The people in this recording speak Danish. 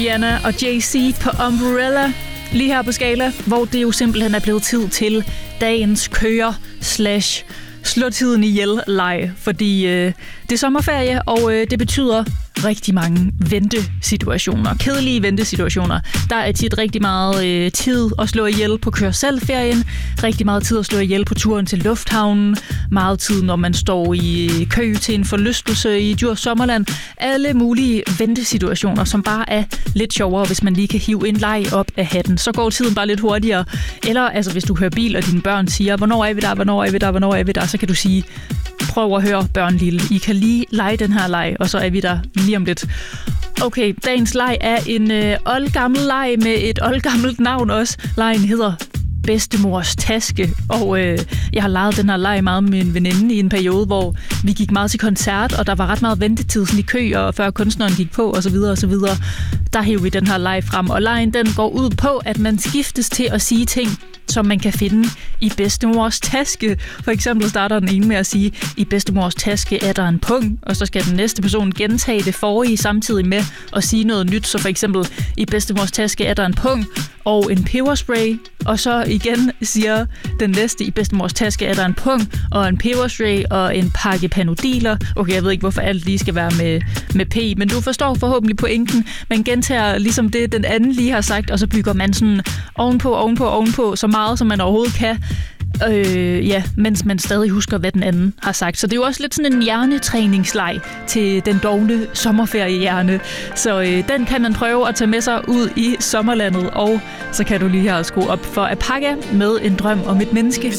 Rihanna og Jay-Z på Umbrella. Lige her på Skala, hvor det jo simpelthen er blevet tid til dagens slå tiden ihjel-leg. Fordi det er sommerferie, og det betyder rigtig mange ventesituationer. Kedelige ventesituationer. Der er tit rigtig meget tid at slå ihjel på kør-selv-ferien. Rigtig meget tid at slå ihjel på turen til lufthavnen. Meget tid, når man står i kø til en forlystelse i Djurs Sommerland. Alle mulige ventesituationer, som bare er lidt sjovere, hvis man lige kan hive en leg op af hatten. Så går tiden bare lidt hurtigere. Eller altså, hvis du hører bil, og dine børn siger, hvornår er vi der, så kan du sige, prøv at høre, børn lille. I kan lige lege den her leg, og så er vi der lige om lidt. Okay, dagens leg er en oldgammel leg med et oldgammelt navn også. Legen hedder Bedstemors taske, og jeg har leget den her leg meget med en veninde i en periode, hvor vi gik meget til koncert, og der var ret meget ventetid sådan i kø, og før kunstneren gik på, og så videre, og så videre. Der hævde vi den her leg frem, og legen den går ud på, at man skiftes til at sige ting, som man kan finde i bedstemors taske. For eksempel starter den ene med at sige, i bedstemors taske er der en pung, og så skal den næste person gentage det forrige samtidig med at sige noget nyt. Så for eksempel, i bedstemors taske er der en pung og en peberspray, og så igen siger den næste, i bedstemors taske er der en pung og en peberspray og en pakke Panodiler. Okay, jeg ved ikke, hvorfor alt lige skal være med P, men du forstår forhåbentlig pointen. Man gentager ligesom det, den anden lige har sagt, og så bygger man sådan ovenpå, så meget, som man overhovedet kan. Mens man stadig husker, hvad den anden har sagt. Så det er jo også lidt sådan en hjernetræningsleg til den dovne sommerferiehjerne. Så den kan man prøve at tage med sig ud i sommerlandet, og så kan du lige her skrue op for Apaga med En drøm om et menneske.